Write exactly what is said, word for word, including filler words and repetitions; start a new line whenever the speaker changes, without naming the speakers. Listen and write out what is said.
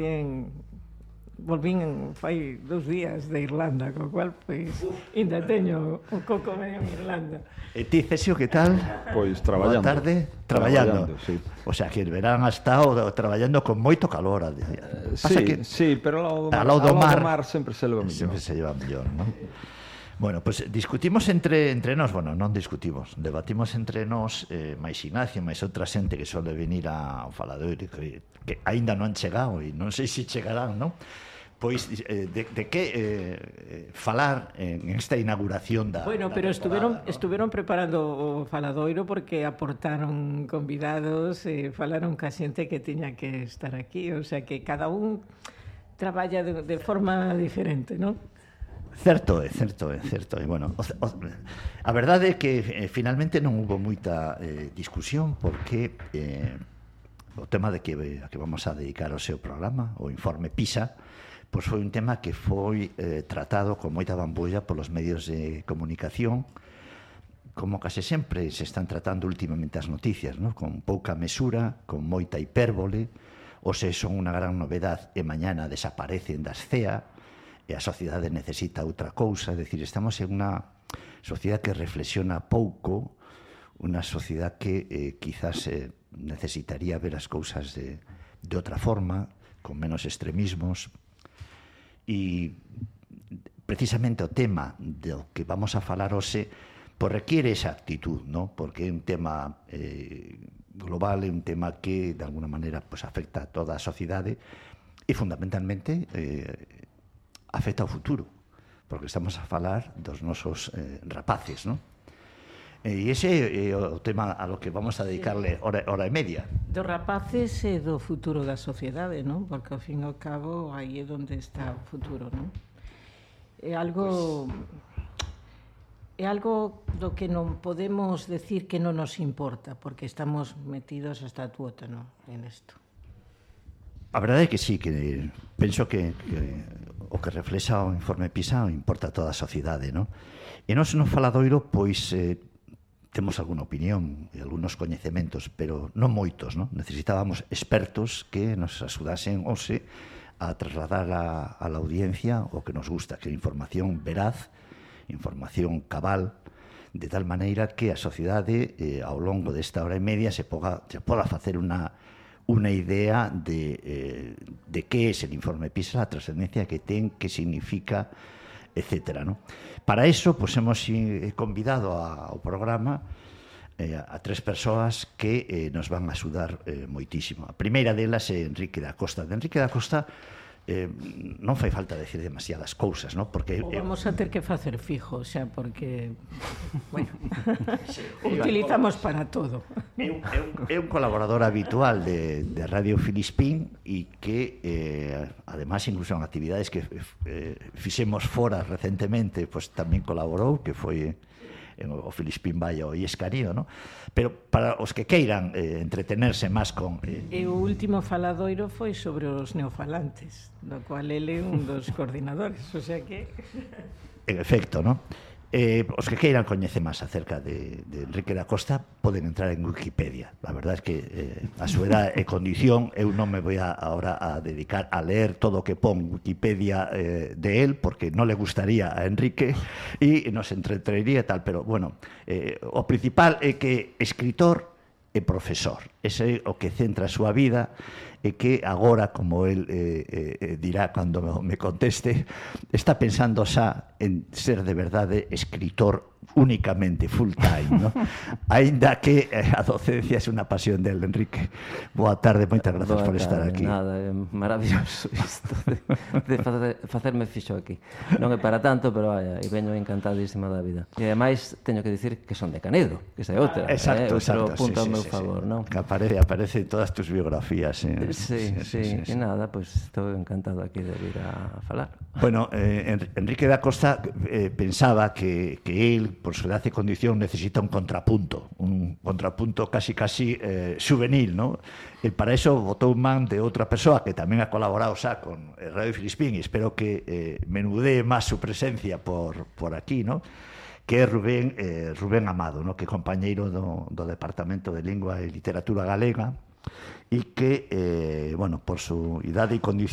recién volvín fai dous días de Irlanda, co cual, pois, ainda teño un coco medio en Irlanda.
E ti, Cesio, que tal?
Pois traballando.
Boa tarde, traballando.
Traballando, sí.
O sea, que el verán ha estado traballando con moito calor.
Pasa sí, que sí, pero ao lado do mar,
ao lado do mar,
mar sempre se leva mellor.
Sempre se lleva mellor, non? Bueno, pues discutimos entre entre nós, bueno, non discutimos, debatimos entre nós, eh, máis Ignacio, máis outra xente que sole venir ao faladoiro, que, que aínda non han chegado e non sei se chegarán, non? Pois eh, de, de que eh, falar en esta inauguración da
Bueno,
da
pero estuveron
¿no?
estuveron preparando o faladoiro porque aportaron convidados, eh, falaron ca xente que tiña que estar aquí, o sea que cada un traballa de, de forma diferente, non?
Certo, é certo, é certo. E bueno, o, o, a verdade é que eh, finalmente non hubo moita eh, discusión porque eh, o tema de que a que vamos a dedicar o seu programa, o informe PISA, pois foi un tema que foi eh, tratado con moita bambulla polos medios de comunicación, como case sempre se están tratando últimamente as noticias, ¿no? Con pouca mesura, con moita hipérbole, ou se son unha gran novedad e mañana desaparecen das C E A, e a sociedade necesita outra cousa, é dicir, estamos en unha sociedade que reflexiona pouco, unha sociedade que eh, quizás eh, necesitaría ver as cousas de, de outra forma, con menos extremismos, e precisamente o tema do que vamos a falar hoxe pues requiere esa actitud, ¿no? Porque é un tema eh, global, é un tema que de alguna maneira pues, afecta a toda a sociedade e fundamentalmente eh, afecta ao futuro, porque estamos a falar dos nosos eh, rapaces, ¿no? E ese é o tema a lo que vamos a dedicarle hora, hora e media.
Dos rapaces e do futuro da sociedade, non? Porque ao fin e ao cabo aí é onde está o futuro, non? É algo é algo do que non podemos decir que non nos importa, porque estamos metidos hasta a tuota, non? En isto.
A verdade é que sí, que penso que, que o que reflexa o informe PISA importa a toda a sociedade, non? E nós no faladoiro, pois, eh, temos algunha opinión e algúns coñecementos, pero non moitos, non? Necesitábamos expertos que nos axudasen hoxe a trasladar a, a la audiencia o que nos gusta, que é información veraz, información cabal, de tal maneira que a sociedade eh, ao longo desta hora e media se poda, se poda facer unha unha idea de, eh, de que é el informe PISA, a trascendencia que ten, que significa, etcétera, ¿no? Para eso, pues hemos convidado a, ao programa eh, a tres persoas que eh, nos van a axudar eh, moitísimo. A primeira delas é Enrique da Costa. De Enrique da Costa eh, non fai falta decir demasiadas cousas, ¿no? Porque
o vamos a ter que facer fijo, xa, porque bueno,
sí,
utilizamos para todo.
É un, é un, é un colaborador habitual de, de Radio Filispín e que, eh, además, incluso en actividades que eh, fixemos fora recentemente, pues tamén colaborou, que foi en o Filispín vai ao Iescarío, ¿no? Pero para os que queiran eh, entretenerse máis con... Eh,
e o último faladoiro foi sobre os neofalantes, do cual ele é un dos coordinadores, o sea que...
En efecto, ¿no? Eh, os que queiran coñecer máis acerca de, de Enrique da Costa poden entrar en Wikipedia. La verdad es que eh, a súa edad e condición eu non me voy a, ahora a dedicar a leer todo o que pon Wikipedia eh, de él, porque non le gustaría a Enrique e nos entretería e tal, pero bueno, eh, o principal é que escritor e profesor. Ese é o que centra a súa vida e que agora, como el eh, eh, dirá cando me conteste, está pensando xa en ser de verdade escritor únicamente, full time, ¿no? Ainda que eh, a docencia é unha pasión del, Enrique. Boa tarde, moitas grazas
Boa
por estar
tarde,
aquí.
Nada, é maravilloso isto de, de facer, facerme fixo aquí. Non é para tanto, pero vaya, e veño encantadísima da vida. E ademais teño que dicir que son de Canedo, que esa é outra.
Exacto,
eh,
exacto.
Outro punto
sí,
ao meu
sí,
favor,
sí.
non?
Que aparece, aparece en todas tus biografías. Eh.
Sí, sí, sí,
sí, sí.
E nada, pois pues, estou encantado aquí de vir a falar.
Bueno, eh, Enrique da Costa eh, pensaba que, que él, por su edad y condición, necesita un contrapunto, un contrapunto casi casi eh, juvenil, ¿no? E para eso votó un man de outra persoa que tamén ha colaborado xa con Radio Filispín, e espero que eh, menudee máis su presencia por, por aquí, ¿no? Que é Rubén, eh, Rubén Amado, ¿no? Que é compañeiro do, do Departamento de Lingua e Literatura Galega, e que, eh, bueno, por su idade e condición,